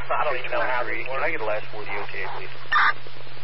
I don't even know how to read. Can I get the last 4 of the OTA, please?